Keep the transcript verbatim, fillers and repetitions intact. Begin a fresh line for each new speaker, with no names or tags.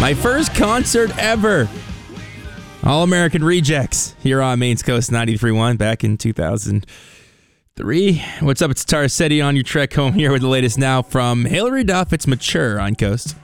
My first concert ever. All American Rejects here on Maine's Coast ninety-three point one back in two thousand three. What's up? It's Tara Setti on your trek home here with the latest now from Hilary Duff. It's Mature on Coast.